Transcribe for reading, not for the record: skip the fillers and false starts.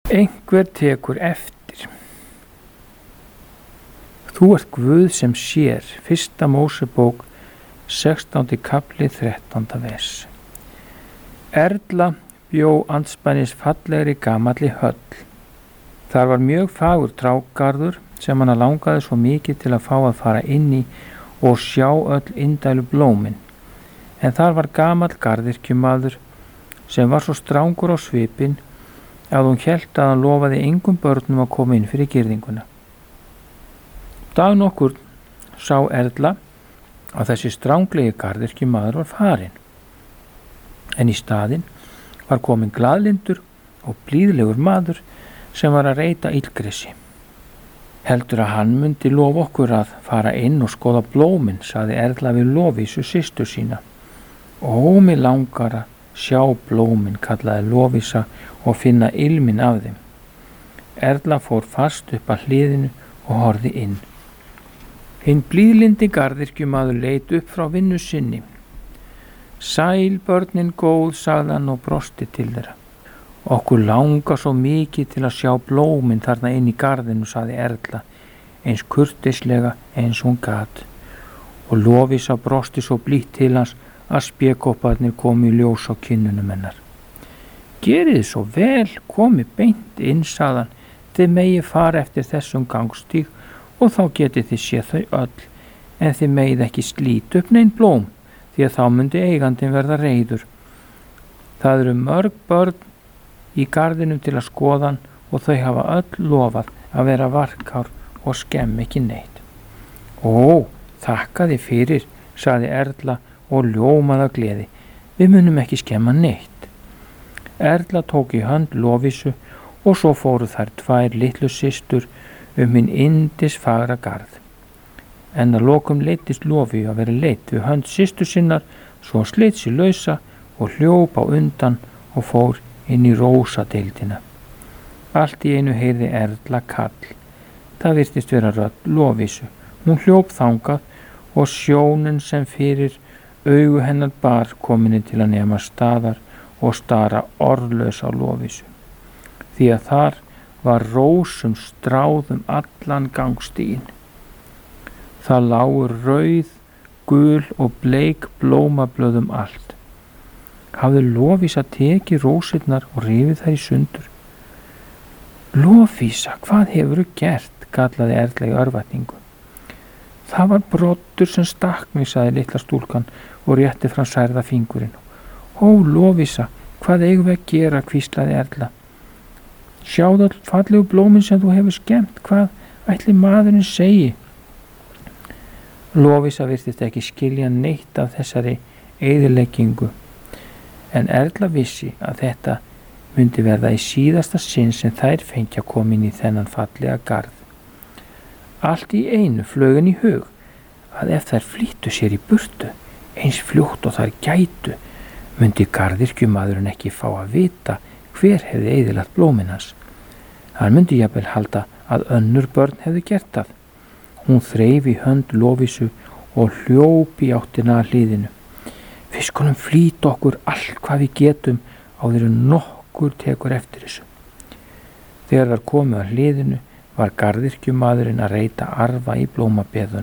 Einhver tekur eftir. Þú ert Guð sem sér. 1. Mósebók 16. kafli 13. vers. Erla bjó andspænis fallegri gamalli höll. Þar var mjög fagur trágarður sem hana langaði svo mikið til að fá að fara inn í og sjá öll indælu blómin. En þar var gamall garðyrkjumaður sem var svo strangur á svipinn að hún hélt að hann lofaði engum börnum að koma inn fyrir girðinguna. Dag nokkur sá Erla að þessi stranglegi garðyrkjumaður var farinn, en í staðinn var kominn glaðlyndur og blíðlegur maður sem var að reyta illgresi. Heldur að hann myndi lofa okkur að fara inn og skoða blómin, sagði Erla við Lovísu systur sína. Ó, mig langar að sjá blómin, kallaði Lovísa og finna ilminn af þeim. Erla fór fast upp að hliðinu og horfði inn. Hinn blíðlyndi garðyrkjumaður leit upp frá vinnu sinni. Sæl börnin góð, sagði hann og brosti til þeirra. Okkur langar svo mikið til að sjá blómin þarna inn í garðinu, sagði Erla, eins kurteislega eins hún gat. Og Lovísa brosti svo blítt til hans að spékopparnir komu í ljós á kinnunum hennar. Gerið svo vel, komið beint inn, sagðan, þið megið fara eftir þessum gangstíg og þá getið þið séð þau öll, en þið megið ekki slíta upp nein blóm, því að þá myndi eigandinn verða reiður. Það eru mörg börn í garðinum til að skoða hann og þau hafa öll lofað að vera varkár og skemm ekki neitt. Ó, þakka þið fyrir, sagði Erla og ljómaði af gleði. Við munum ekki skemma neitt. Erla tók í hönd Lovísu og svo fóru þær tvær litlu systur hinn yndisfagra garð. En að lokum leiddist Lofíu að vera leidd við hönd systur sinnar, svo sleit sér lausa og hljóp á undan og fór inn í rósadeildina. Allt í einu heyrði Erla kall. Það virtist vera rödd Lovísu. Hún hljóp þangað og sjónin sem fyrir augu hennar bar kominni til að nema staðar og stara orðlaus á Lovísu, því að þar var rósum stráð allan gangstíginn. Það lágu rauð, gul og bleik blómablöð allt. Hafði Lovísa tekið rósirnar og rifið þær í sundur. Lovísa, hvað hefurðu gert? Kallaði Erla í örvæntingu. Það var broddur sem stakk mig, sagði litla stúlkan og rétti fram særða fingurinn. Ó, Lovísa, hvað eigum við að gera, hvíslaði Erla. Sjáðu all fallegu blómin sem þú hefur skemmt, hvað ætli maðurinn segi? Lovísa virtist ekki skilja neitt af þessari eyðileggingu, en Erla vissi að þetta myndi verða í síðasta sinn sem þær fengja komin í þennan fallega garð. Allt í einu flög henni í hug að ef þær flýttu sér í burtu, eins fljótt og þær gætu, myndi garðyrkjumaðurinn ekki fá að vita hver hefði eyðilagt blómin hans. Hann myndi jafnvel halda að önnur börn hefði gert það. Hún þreif í hönd Lovísu og hljóp í áttina að hliðinu. Við skulum flýta okkur allt hvað við getum áður en nokkur tekur eftir þessu. Þegar þær komu að hliðinu var garðyrkjumaðurinn að reyta arfa í blómabeðunum.